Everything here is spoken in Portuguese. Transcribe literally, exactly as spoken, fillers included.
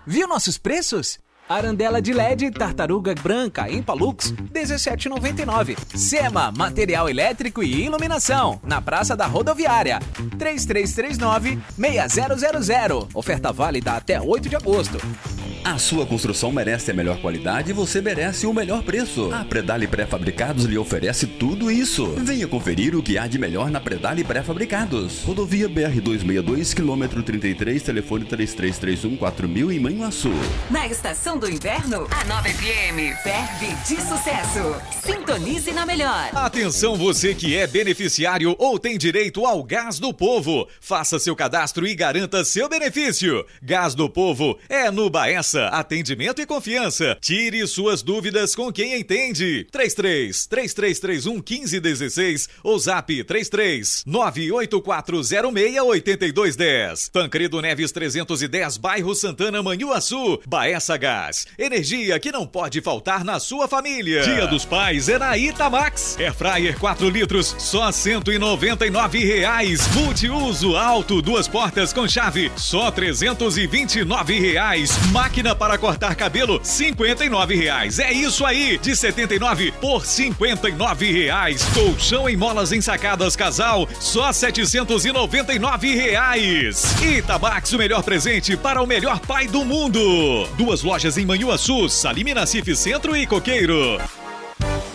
Viu nossos preços? Arandela de L E D Tartaruga Branca em Palux, dezessete reais e noventa e nove centavos. Sema, material elétrico e iluminação, na Praça da Rodoviária, três três três nove, seis zero zero zero. Oferta válida até oito de agosto. A sua construção merece a melhor qualidade e você merece o melhor preço. A Predale Pré-Fabricados lhe oferece tudo isso. Venha conferir o que há de melhor na Predale Pré-Fabricados. Rodovia B R duzentos e sessenta e dois, quilômetro trinta e três, telefone três três três um, quatro mil em Manhuaçu. Na estação do inverno, a Nova F M ferve de sucesso. Sintonize na melhor. Atenção você que é beneficiário ou tem direito ao Gás do Povo. Faça seu cadastro e garanta seu benefício. Gás do Povo é no Baessa. Atendimento e confiança. Tire suas dúvidas com quem entende. três três três três três um, um cinco um seis ou zap três três nove oito quatro zero seis oito dois um zero. Tancredo Neves trezentos e dez, bairro Santana, Manhuaçu. Baessa Gás. Energia que não pode faltar na sua família. Dia dos Pais é na Itamax. Air Fryer quatro litros, só cento e noventa e nove reais. Multiuso alto, duas portas com chave, só trezentos e vinte e nove reais. Máquina para cortar cabelo, cinquenta e nove reais. É isso aí, de setenta e nove por cinquenta e nove reais. Colchão em molas ensacadas casal, só setecentos e noventa e nove reais. Itamax, o melhor presente para o melhor pai do mundo. Duas lojas em Manhuaçu, Salime Nassif Centro e Coqueiro.